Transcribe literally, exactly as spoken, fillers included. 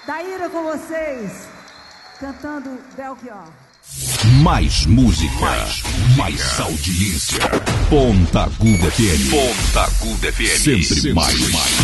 Taíra com vocês, cantando Belchior. Mais música, mais, mais audiência. Ponta Aguda F M. Ponta Aguda F M. Sempre, Sempre mais. mais.